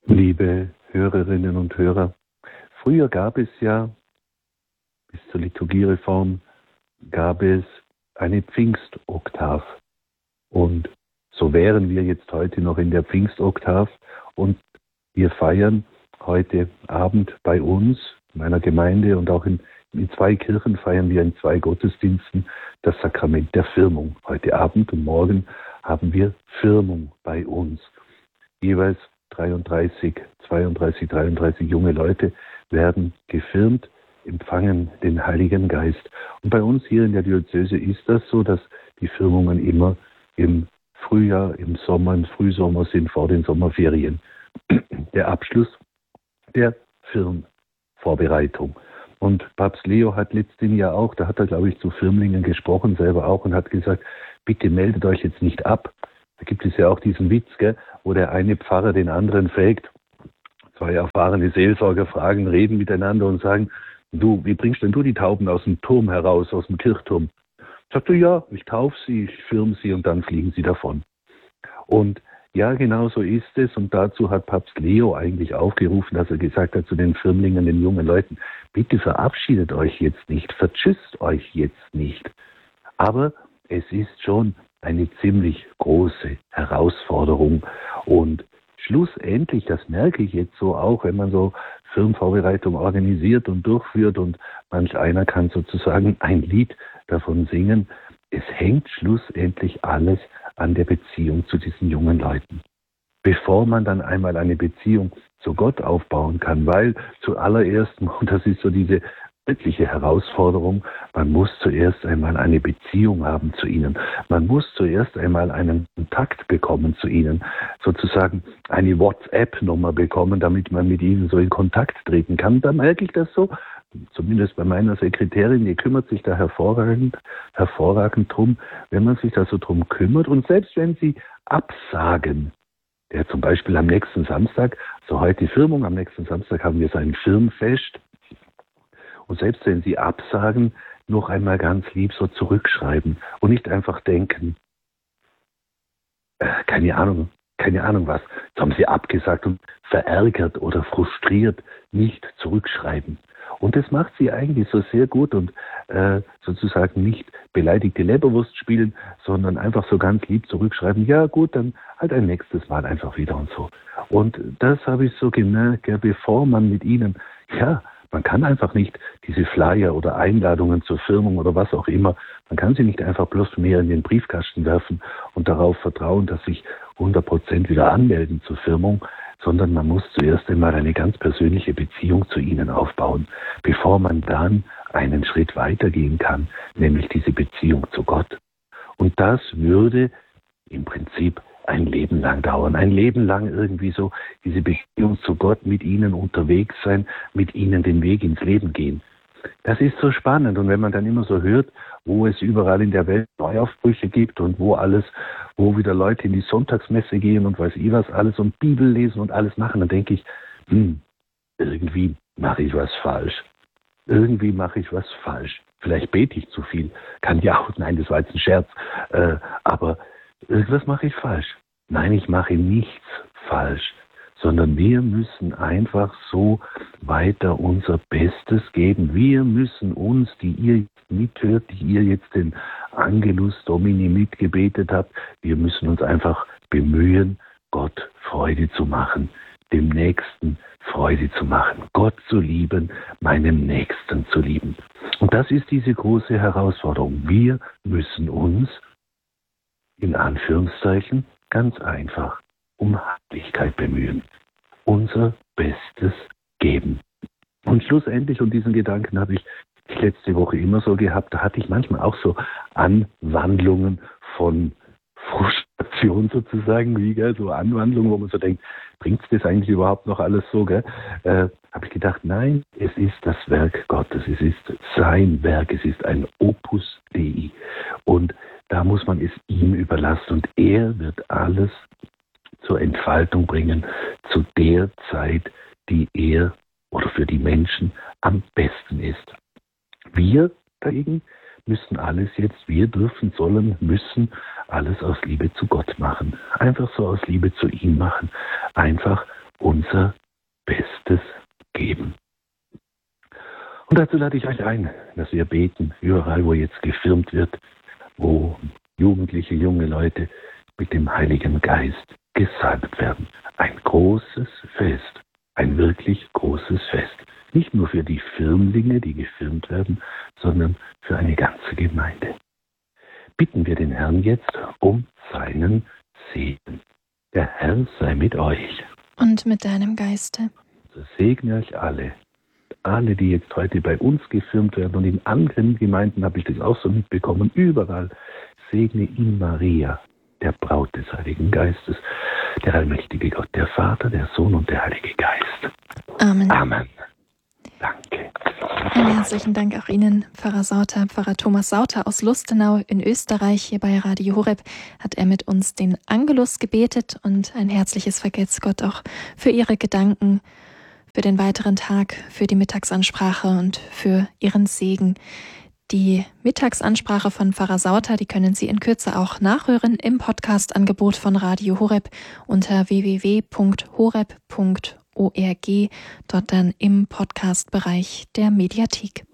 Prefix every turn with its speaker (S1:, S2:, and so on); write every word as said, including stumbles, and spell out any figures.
S1: Liebe Hörerinnen und Hörer, früher gab es ja, bis zur Liturgiereform, gab es eine Pfingstoktav. Und so wären wir jetzt heute noch in der Pfingstoktav und wir feiern heute Abend bei uns, in meiner Gemeinde und auch in, in zwei Kirchen feiern wir in zwei Gottesdiensten das Sakrament der Firmung. Heute Abend und morgen haben wir Firmung bei uns. Jeweils dreiunddreißig, zweiunddreißig, dreiunddreißig junge Leute werden gefirmt, empfangen den Heiligen Geist. Und bei uns hier in der Diözese ist das so, dass die Firmungen immer im Frühjahr, im Sommer, im Frühsommer sind, vor den Sommerferien. Der Abschluss der Firmvorbereitung. Und Papst Leo hat letztes Jahr auch, da hat er, glaube ich, zu Firmlingen gesprochen, selber auch, und hat gesagt, bitte meldet euch jetzt nicht ab. Da gibt es ja auch diesen Witz, gell, wo der eine Pfarrer den anderen fragt. Zwei erfahrene Seelsorger fragen, reden miteinander und sagen, du, wie bringst denn du die Tauben aus dem Turm heraus, aus dem Kirchturm? Sagt er, ja, ich taufe sie, ich firme sie und dann fliegen sie davon. Und ja, genau so ist es. Und dazu hat Papst Leo eigentlich aufgerufen, dass er gesagt hat zu den Firmlingen, den jungen Leuten, bitte verabschiedet euch jetzt nicht, vertschüsst euch jetzt nicht. Aber es ist schon eine ziemlich große Herausforderung. Und schlussendlich, das merke ich jetzt so auch, wenn man so Firmenvorbereitung organisiert und durchführt und manch einer kann sozusagen ein Lied davon singen, es hängt schlussendlich alles an der Beziehung zu diesen jungen Leuten. Bevor man dann einmal eine Beziehung zu Gott aufbauen kann, weil zuallererst, und das ist so diese wirkliche Herausforderung, man muss zuerst einmal eine Beziehung haben zu ihnen. Man muss zuerst einmal einen Kontakt bekommen zu ihnen, sozusagen eine WhatsApp-Nummer bekommen, damit man mit ihnen so in Kontakt treten kann. Da merke ich das so, zumindest bei meiner Sekretärin, die kümmert sich da hervorragend, hervorragend drum, wenn man sich da so drum kümmert und selbst wenn sie absagen, der zum Beispiel am nächsten Samstag, so heute die Firmung, am nächsten Samstag haben wir so ein Firmenfest. Und selbst wenn sie absagen, noch einmal ganz lieb so zurückschreiben und nicht einfach denken, äh, keine Ahnung, keine Ahnung was, jetzt haben sie abgesagt und verärgert oder frustriert, nicht zurückschreiben. Und das macht sie eigentlich so sehr gut und äh, sozusagen nicht beleidigte Leberwurst spielen, sondern einfach so ganz lieb zurückschreiben, ja gut, dann halt ein nächstes Mal einfach wieder und so. Und das habe ich so gemerkt, ja, bevor man mit ihnen, ja, man kann einfach nicht diese Flyer oder Einladungen zur Firmung oder was auch immer, man kann sie nicht einfach bloß mehr in den Briefkasten werfen und darauf vertrauen, dass sich hundert Prozent wieder anmelden zur Firmung, sondern man muss zuerst einmal eine ganz persönliche Beziehung zu ihnen aufbauen, bevor man dann einen Schritt weitergehen kann, nämlich diese Beziehung zu Gott. Und das würde im Prinzip ein Leben lang dauern, ein Leben lang irgendwie so diese Beziehung zu Gott, mit ihnen unterwegs sein, mit ihnen den Weg ins Leben gehen. Das ist so spannend und wenn man dann immer so hört, wo es überall in der Welt Neuaufbrüche gibt und wo alles, wo wieder Leute in die Sonntagsmesse gehen und weiß ich was alles und Bibel lesen und alles machen, dann denke ich, hm, irgendwie mache ich was falsch. Irgendwie mache ich was falsch. Vielleicht bete ich zu viel. Kann ja auch, nein, das war jetzt ein Scherz, äh, aber irgendwas mache ich falsch. Nein, ich mache nichts falsch, sondern wir müssen einfach so weiter unser Bestes geben. Wir müssen uns, die ihr jetzt mithört, die ihr jetzt den Angelus Domini mitgebetet habt, wir müssen uns einfach bemühen, Gott Freude zu machen, dem Nächsten Freude zu machen, Gott zu lieben, meinem Nächsten zu lieben. Und das ist diese große Herausforderung. Wir müssen uns in Anführungszeichen ganz einfach um Heiligkeit bemühen, unser Bestes geben. Und schlussendlich, und diesen Gedanken habe ich letzte Woche immer so gehabt, da hatte ich manchmal auch so Anwandlungen von Frustration sozusagen, wie, gell, so Anwandlungen, wo man so denkt, bringt es das eigentlich überhaupt noch alles so, gell? Äh, habe ich gedacht, nein, es ist das Werk Gottes, es ist sein Werk, es ist ein Opus Dei. Und da muss man es ihm überlassen und er wird alles zur Entfaltung bringen, zu der Zeit, die er oder für die Menschen am besten ist. Wir dagegen müssen alles jetzt, wir dürfen, sollen, müssen alles aus Liebe zu Gott machen. Einfach so aus Liebe zu ihm machen. Einfach unser Bestes geben. Und dazu lade ich euch ein, dass wir beten, überall, wo jetzt gefirmt wird, wo Jugendliche, junge Leute mit dem Heiligen Geist gesalbt werden. Ein großes Fest, ein wirklich großes Fest. Nicht nur für die Firmlinge, die gefirmt werden, sondern für eine ganze Gemeinde. Bitten wir den Herrn jetzt um seinen Segen. Der Herr sei mit euch.
S2: Und mit deinem Geiste.
S1: So segne euch alle. Alle, die jetzt heute bei uns gefirmt werden und in anderen Gemeinden habe ich das auch so mitbekommen, überall segne ihn Maria, der Braut des Heiligen Geistes, der allmächtige Gott, der Vater, der Sohn und der Heilige Geist.
S2: Amen.
S1: Amen. Danke.
S2: Einen herzlichen Dank auch Ihnen, Pfarrer Sauter. Pfarrer Thomas Sauter aus Lustenau in Österreich, hier bei Radio Horeb, hat er mit uns den Angelus gebetet und ein herzliches Vergelt's Gott auch für Ihre Gedanken, für den weiteren Tag, für die Mittagsansprache und für Ihren Segen. Die Mittagsansprache von Pfarrer Sauter, die können Sie in Kürze auch nachhören im Podcast-Angebot von Radio Horeb unter w w w punkt horeb punkt org, dort dann im Podcast-Bereich der Mediathek.